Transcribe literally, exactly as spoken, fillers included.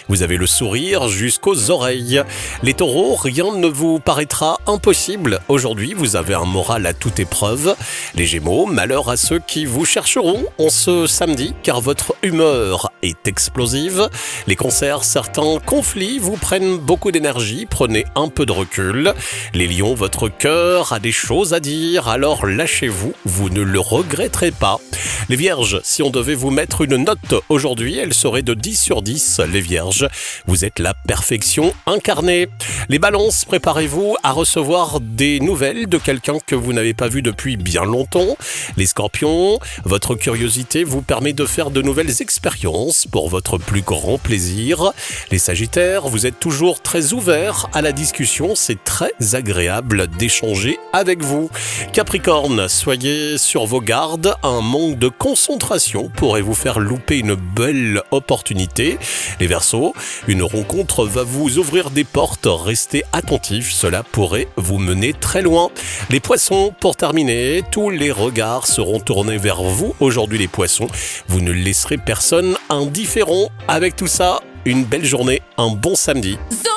Vous avez le sourire jusqu'aux oreilles. Les taureaux, rien ne vous paraîtra impossible. Aujourd'hui, vous avez un moral à toute épreuve. Les gémeaux, malheur à ceux qui vous chercheront en ce samedi, car votre humeur est explosive. Les cancers, certains conflits vous prennent beaucoup d'énergie. Prenez un peu de recul. Les lions, votre cœur a des choses à dire, alors lâchez-vous, vous ne le regretterez pas. Les vierges, si on devait vous mettre une note aujourd'hui, elle serait de dix sur dix. Les vierges, vous êtes la perfection incarnée. Les balances, préparez-vous à recevoir des nouvelles de quelqu'un que vous n'avez pas vu depuis bien longtemps. Les scorpions, votre curiosité vous permet de faire de nouvelles expériences pour votre plus grand plaisir. Les sagittaires, vous êtes toujours très ouverts à la discussion, c'est très agréable d'échanger avec vous. Capricorne, soyez sur vos gardes, un manque de concentration pourrait vous faire louper une belle opportunité. Les Verseaux, une rencontre va vous ouvrir des portes, restez attentifs, cela pourrait vous mener très loin. Les Poissons, pour terminer, tous les regards seront tournés vers vous. Aujourd'hui les Poissons, vous ne laisserez personne indifférent. Avec tout ça, une belle journée, un bon samedi.